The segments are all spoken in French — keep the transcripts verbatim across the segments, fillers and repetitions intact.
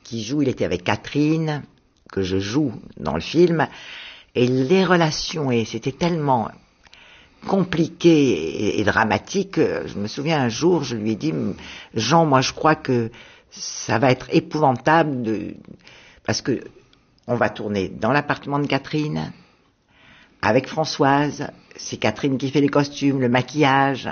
qui joue, il était avec Catherine, que je joue dans le film, et les relations, et c'était tellement compliqué et, et dramatique. Je me souviens un jour, je lui ai dit, Jean, moi je crois que ça va être épouvantable, de... parce que on va tourner dans l'appartement de Catherine, avec Françoise, c'est Catherine qui fait les costumes, le maquillage.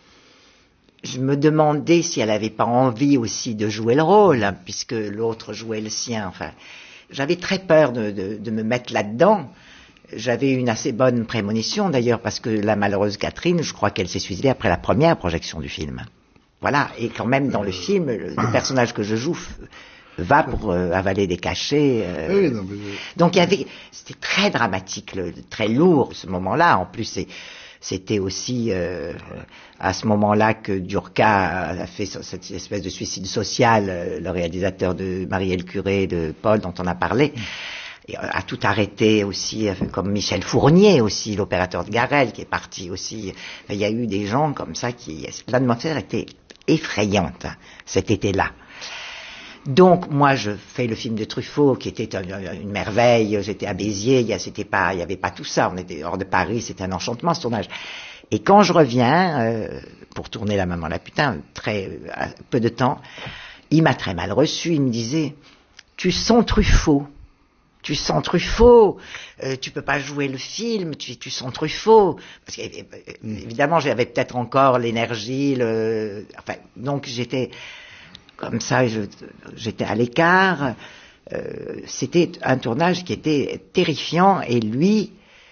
Je me demandais si elle n'avait pas envie aussi de jouer le rôle, hein, puisque l'autre jouait le sien. Enfin, j'avais très peur de, de, de me mettre là-dedans. J'avais une assez bonne prémonition d'ailleurs, parce que la malheureuse Catherine, je crois qu'elle s'est suicidée après la première projection du film. Voilà, et quand même dans le film, le, le personnage que je joue va pour euh, avaler des cachets. Euh... Oui, non, mais... Donc il y avait, c'était très dramatique, le, très lourd ce moment-là. En plus, c'est, c'était aussi euh, à ce moment-là que Durka a fait cette espèce de suicide social, euh, le réalisateur de Marielle Curé, de Paul, dont on a parlé. Et a tout arrêté aussi, comme Michel Fournier aussi, l'opérateur de Garel, qui est parti aussi. Il y a eu des gens comme ça qui... L'atmosphère était effrayante cet été-là. Donc moi je fais le film de Truffaut qui était une merveille. J'étais à Béziers, il y a, c'était pas, il y avait pas tout ça. On était hors de Paris, c'était un enchantement ce tournage. Et quand je reviens euh, pour tourner La Maman la putain, très euh, peu de temps, il m'a très mal reçu. Il me disait, tu sens Truffaut. Tu sens Truffaut, euh, tu peux pas jouer le film, tu, tu sens Truffaut. Parce qu'évidemment, j'avais peut-être encore l'énergie, le... Enfin, donc j'étais comme ça, je, j'étais à l'écart. Euh, c'était un tournage qui était terrifiant et lui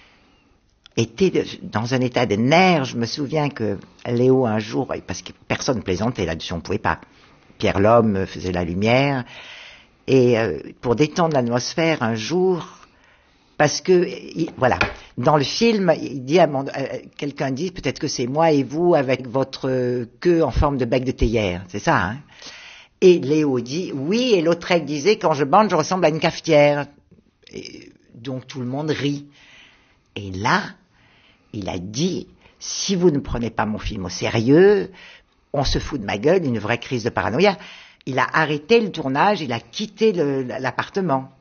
était de, dans un état de nerfs. Je me souviens que Léo, un jour, parce que personne plaisantait là-dessus, on pouvait pas. Pierre Lhomme faisait la lumière. Et euh, pour détendre l'atmosphère un jour, parce que, il, voilà, dans le film, il dit à mon, euh, quelqu'un dit, peut-être que c'est moi et vous avec votre euh, queue en forme de bec de théière, c'est ça, hein? Et Léo dit, oui, et Lautrec disait, quand je bande, je ressemble à une cafetière. Et donc tout le monde rit. Et là, il a dit, si vous ne prenez pas mon film au sérieux, on se fout de ma gueule, une vraie crise de paranoïa. Il a arrêté le tournage, il a quitté le, l'appartement.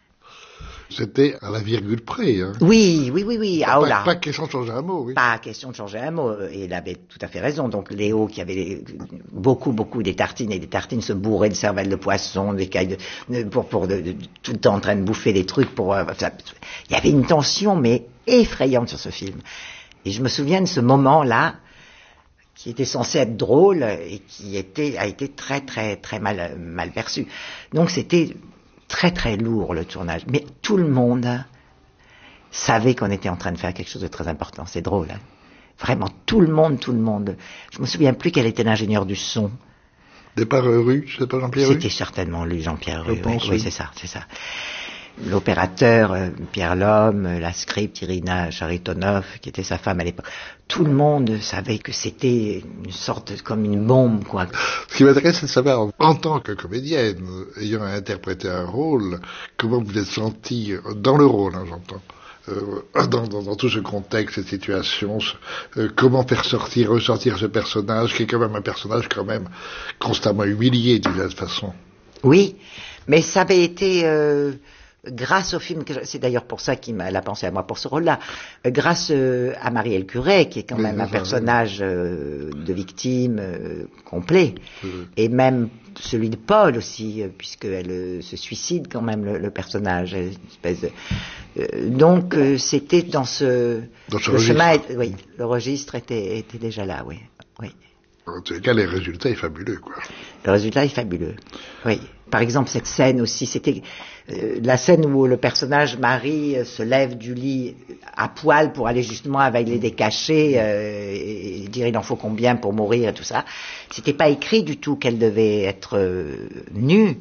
C'était à la virgule près, hein. Oui, oui, oui, oui. Pas, ah, pas, là. pas question de changer un mot, oui. Pas question de changer un mot. Et il avait tout à fait raison. Donc Léo, qui avait beaucoup, beaucoup des tartines, et des tartines se bourraient de cervelle de poisson, des cailles de, de, pour, pour de, de, tout le temps en train de bouffer des trucs pour, euh, ça, il y avait une tension, mais effrayante sur ce film. Et je me souviens de ce moment-là, qui était censé être drôle et qui était, a été très très très mal, mal perçu. Donc c'était très très lourd le tournage. Mais tout le monde savait qu'on était en train de faire quelque chose de très important. C'est drôle, hein. Vraiment, tout le monde, tout le monde. Je me souviens plus quel était l'ingénieur du son. Départ Rue, c'est pas Jean-Pierre Rue? C'était certainement lui, Jean-Pierre Rue. Oui, oui, oui, c'est ça, c'est ça. L'opérateur, euh, Pierre Lhomme, euh, la script, Irina Charitonov, qui était sa femme à l'époque. Tout le monde savait que c'était une sorte, de, comme une bombe, quoi. Ce qui m'intéresse, c'est de savoir, en tant que comédienne, ayant interprété un rôle, comment vous êtes sentie dans le rôle, hein, j'entends, euh, dans, dans, dans tout ce contexte, cette situation, euh, comment faire sortir, ressortir ce personnage, qui est quand même un personnage quand même constamment humilié, d'une certaine façon. Oui, mais ça avait été... Euh... grâce au film, que je, c'est d'ailleurs pour ça qu'il m'a a pensé à moi pour ce rôle-là, euh, grâce euh, à Marielle Curé, qui est quand oui, même un personnage euh, de victime euh, complet, oui. Et même celui de Paul aussi, euh, puisqu'elle euh, se suicide quand même le, le personnage, une espèce de, euh, donc euh, c'était dans ce, dans ce le registre. chemin, oui, le registre était, était déjà là, oui, oui. En tout cas, le résultat est fabuleux, quoi. Le résultat est fabuleux, oui. Par exemple, cette scène aussi, c'était euh, la scène où le personnage Marie euh, se lève du lit à poil pour aller justement avaler des cachets euh, et dire il en faut combien pour mourir et tout ça. C'était pas écrit du tout qu'elle devait être euh, nue.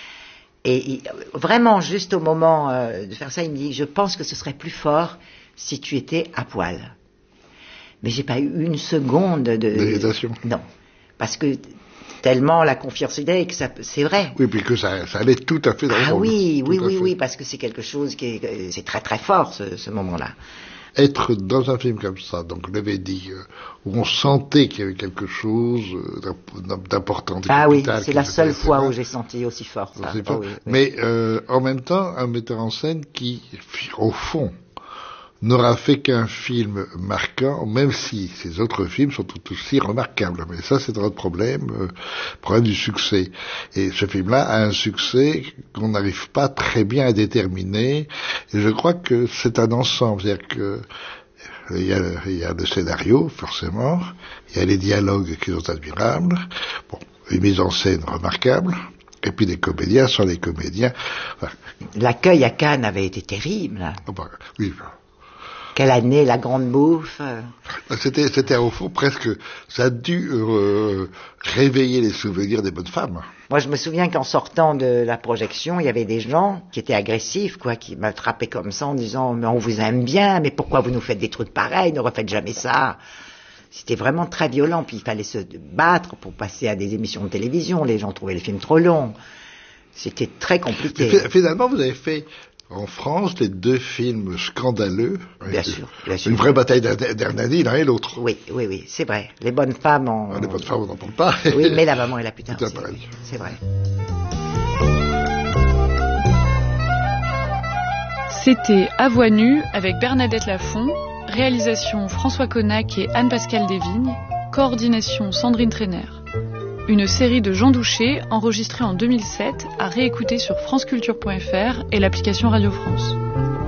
Et il, vraiment, juste au moment euh, de faire ça, il me dit, je pense que ce serait plus fort si tu étais à poil. Mais j'ai pas eu une seconde de... d'hésitation. Non. Parce que tellement la confiance idée que ça, c'est vrai. Oui, puis que ça, ça allait tout à fait dans le Ah rôle. oui, tout oui, oui, fait. oui, parce que c'est quelque chose qui est, c'est très très fort ce, ce moment-là. être dans un film comme ça, donc je l'avais dit, euh, où on sentait qu'il y avait quelque chose euh, d'important. Ah oui, c'est la seule fois où j'ai senti aussi fort ça. Oh, oui, oui. Mais euh, en même temps, un metteur en scène qui, au fond, n'aura fait qu'un film marquant, même si ses autres films sont tout aussi remarquables. Mais ça, c'est notre problème, euh, problème du succès. Et ce film-là a un succès qu'on n'arrive pas très bien à déterminer. Et je crois que c'est un ensemble. C'est-à-dire que il y a, il y a le scénario, forcément. Il y a les dialogues qui sont admirables. Bon, une mise en scène remarquable. Et puis des comédiens sont les comédiens. Enfin, l'accueil à Cannes avait été terrible. Oh bah, oui. Quelle année, la grande bouffe. C'était, c'était au fond presque, ça a dû euh, réveiller les souvenirs des bonnes femmes. Moi, je me souviens qu'en sortant de la projection, il y avait des gens qui étaient agressifs, quoi, qui m'attrapaient comme ça en disant « Mais on vous aime bien, mais pourquoi vous nous faites des trucs pareils, ne refaites jamais ça ?» C'était vraiment très violent, puis il fallait se battre pour passer à des émissions de télévision. Les gens trouvaient le film trop long. C'était très compliqué. Mais finalement, vous avez fait en France les deux films scandaleux. Bien sûr, bien sûr. Une vraie bataille d'Hernani, l'un et l'autre. Oui, oui, oui, c'est vrai. Les bonnes femmes en... Ah, les bonnes femmes, on n'en parle pas. Oui, mais la maman et la putain aussi, oui, c'est vrai. C'était À voix nue avec Bernadette Lafont, réalisation François Connac et Anne-Pascale Desvignes, coordination Sandrine Trainer. Une série de Jean Douché enregistrée en deux mille sept à réécouter sur franceculture point f r et l'application Radio France.